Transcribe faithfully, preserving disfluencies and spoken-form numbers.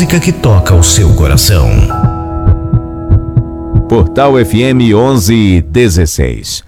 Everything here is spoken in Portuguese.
música que toca o seu coração. Portal F M onze dezesseis.